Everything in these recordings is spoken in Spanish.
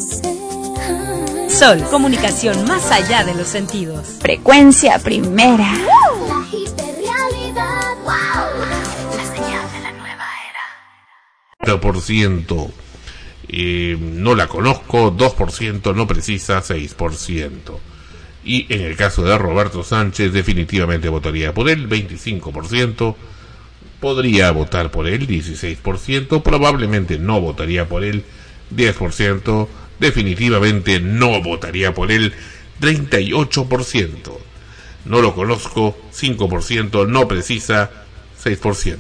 Sol, comunicación más allá de los sentidos. Frecuencia primera. La hiperrealidad. ¡Wow! La señal de la nueva era. 0%. No la conozco, 2% no precisa, 6%. Y en el caso de Roberto Sánchez, definitivamente votaría por él, 25%. Podría votar por él, 16%. Probablemente no votaría por él, 10%. Definitivamente no votaría por él, 38%. No lo conozco, 5%. No precisa, 6%.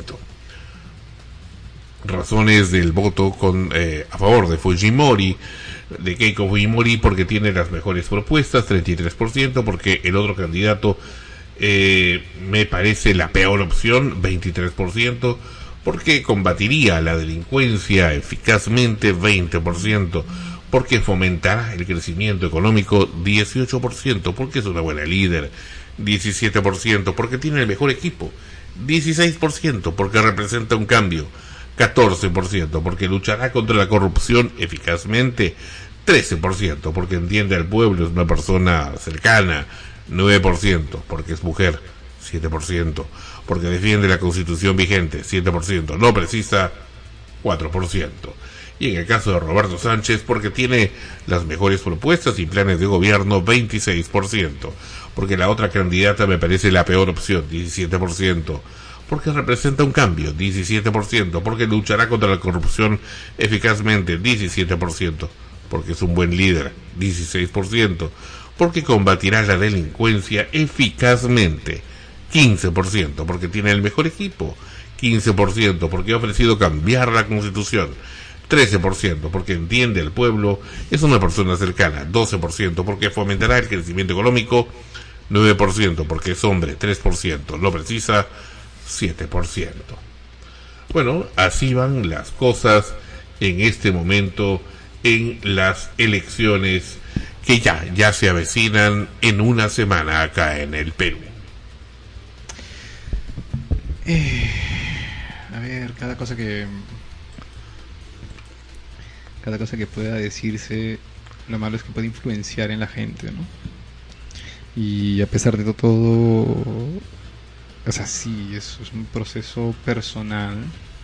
Razones del voto a favor de Fujimori, de Keiko Fujimori, porque tiene las mejores propuestas, 33%, porque el otro candidato me parece la peor opción, 23%, porque combatiría la delincuencia eficazmente, 20%, porque fomentará el crecimiento económico, 18%, porque es una buena líder, 17%, porque tiene el mejor equipo, 16%, porque representa un cambio, 14%, porque luchará contra la corrupción eficazmente, 13%, porque entiende al pueblo, es una persona cercana, 9%, porque es mujer, 7%, porque defiende la Constitución vigente, 7%, no precisa, 4%. Y en el caso de Roberto Sánchez, porque tiene las mejores propuestas y planes de gobierno, 26%, porque la otra candidata me parece la peor opción, 17%, porque representa un cambio, 17%, porque luchará contra la corrupción eficazmente, 17%, porque es un buen líder, 16%, porque combatirá la delincuencia eficazmente, 15%, porque tiene el mejor equipo, 15%, porque ha ofrecido cambiar la Constitución, 13%, porque entiende al pueblo, es una persona cercana, 12%, porque fomentará el crecimiento económico, 9%, porque es hombre, 3%, no precisa, 7%. Bueno, así van las cosas en este momento en las elecciones que ya se avecinan en una semana acá en el Perú. A ver, cada cosa que pueda decirse, lo malo es que puede influenciar en la gente, ¿no? Y a pesar de todo, o sea, sí, eso es un proceso personal.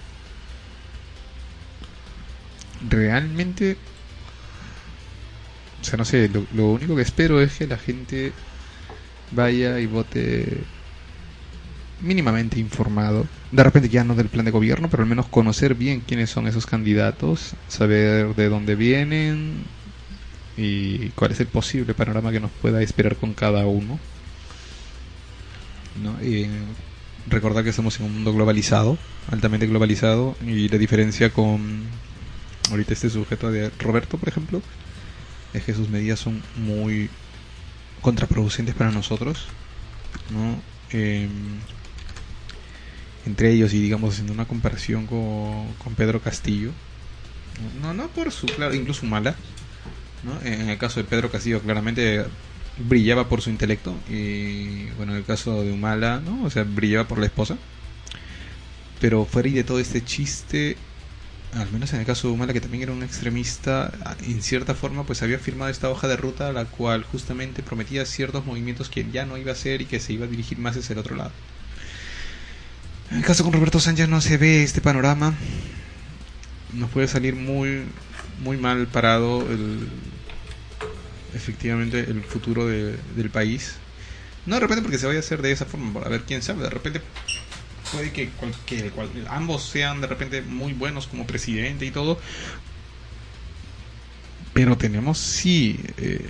Realmente, o sea, no sé, lo único que espero es que la gente vaya y vote mínimamente informado. De repente ya no del plan de gobierno, pero al menos conocer bien quiénes son esos candidatos, saber de dónde vienen y cuál es el posible panorama que nos pueda esperar con cada uno, ¿no? Recordar que estamos en un mundo globalizado, altamente globalizado, y la diferencia con ahorita este sujeto de Roberto, por ejemplo, es que sus medidas son muy contraproducentes para nosotros, ¿no? Entre ellos, y digamos haciendo una comparación con Pedro Castillo, no por su, claro, incluso Humala, ¿no? En el caso de Pedro Castillo claramente brillaba por su intelecto, y bueno, en el caso de Humala, ¿no? O sea, brillaba por la esposa. Pero fuera y de todo este chiste, al menos en el caso de Humala, que también era un extremista, en cierta forma pues había firmado esta hoja de ruta, la cual justamente prometía ciertos movimientos que ya no iba a hacer y que se iba a dirigir más hacia el otro lado. En el caso con Roberto Sánchez no se ve este panorama. Nos puede salir muy mal parado efectivamente el futuro del país. No de repente porque se vaya a hacer de esa forma, a ver, quién sabe, de repente puede que ambos sean de repente muy buenos como presidente y todo, pero tenemos sí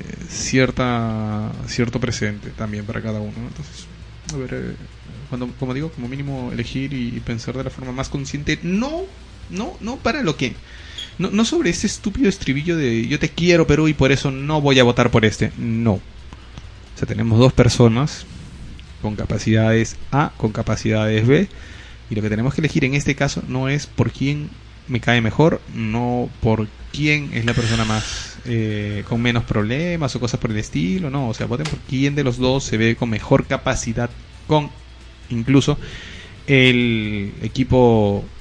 cierto presente también para cada uno, ¿no? Entonces, a ver, como digo, como mínimo elegir y pensar de la forma más consciente, no para lo que no sobre ese estúpido estribillo de yo te quiero Perú y por eso no voy a votar por este, no. O sea, tenemos dos personas con capacidades A, con capacidades B, y lo que tenemos que elegir en este caso no es por quién me cae mejor, no por quién es la persona más con menos problemas o cosas por el estilo, no, o sea, voten por quién de los dos se ve con mejor capacidad, con incluso el equipo